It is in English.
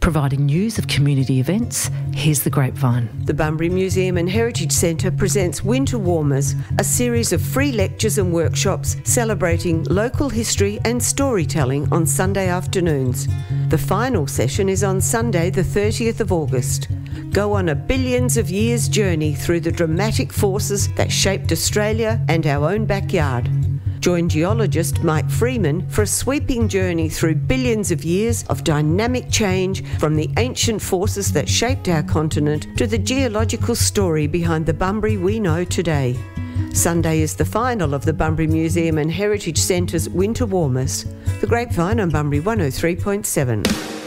Providing news of community events, here's The Grapevine. The Bunbury Museum and Heritage Centre presents Winter Warmers, a series of free lectures and workshops celebrating local history and storytelling on Sunday afternoons. The final session is on Sunday the 30th of August. Go on a billions of years journey through the dramatic forces that shaped Australia and our own backyard. Join geologist Mike Freeman for a sweeping journey through billions of years of dynamic change from the ancient forces that shaped our continent to the geological story behind the Bunbury we know today. Sunday is the final of the Bunbury Museum and Heritage Centre's Winter Warmers. The Grapevine on Bunbury 103.7.